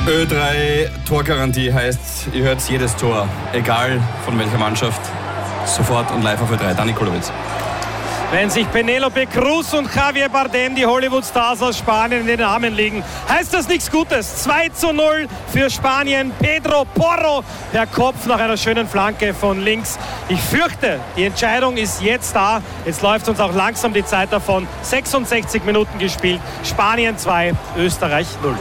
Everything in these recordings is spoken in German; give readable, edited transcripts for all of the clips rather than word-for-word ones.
Ö3 Torgarantie heißt, ihr hört jedes Tor, egal von welcher Mannschaft, sofort und live auf Ö3. Dani Kulowitz. Wenn sich Penélope Cruz und Javier Bardem, die Hollywood-Stars aus Spanien, in den Armen liegen, heißt das nichts Gutes. 2:0 für Spanien. Pedro Porro per Kopf nach einer schönen Flanke von links. Ich fürchte, die Entscheidung ist jetzt da. Jetzt läuft uns auch langsam die Zeit davon. 66 Minuten gespielt. Spanien 2, Österreich 0.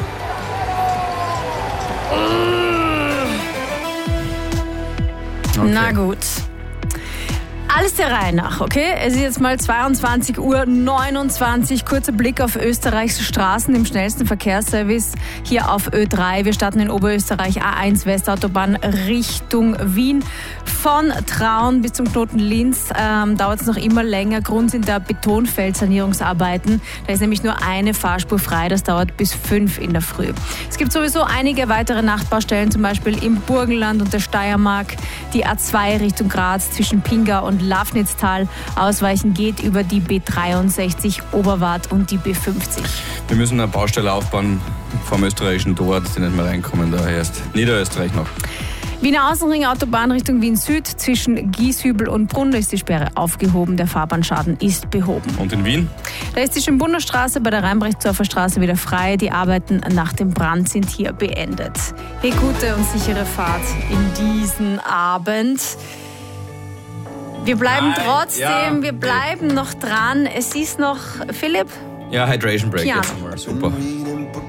Okay. Na gut. Alles der Reihe nach, okay? Es ist jetzt mal 22:29 Uhr. Kurzer Blick auf Österreichs Straßen im schnellsten Verkehrsservice hier auf Ö3. Wir starten in Oberösterreich A1 Westautobahn Richtung Wien. Von Traun bis zum Knoten Linz dauert es noch immer länger. Grund sind da Betonfeldsanierungsarbeiten. Da ist nämlich nur eine Fahrspur frei. Das dauert bis 5 in der Früh. Es gibt sowieso einige weitere Nachtbaustellen, zum Beispiel im Burgenland und der Steiermark. Die A2 Richtung Graz zwischen Pinga und Lafnitztal. Ausweichen geht über die B63 Oberwart und die B50. Wir müssen eine Baustelle aufbauen vom österreichischen Tor, dass die nicht mehr reinkommen, daher erst Niederösterreich noch. Wiener Außenring Autobahn Richtung Wien Süd zwischen Gieshübel und Brunn ist die Sperre aufgehoben. Der Fahrbahnschaden ist behoben. Und in Wien? Da ist die Schönbrunnerstraße bei der Rheinbrechtsdorfer Straße wieder frei. Die Arbeiten nach dem Brand sind hier beendet. Hey, gute und sichere Fahrt in diesen Abend. Wir bleiben wir bleiben noch dran. Es ist noch, Philipp? Ja, Hydration Break Piano. jetzt einmal. Super.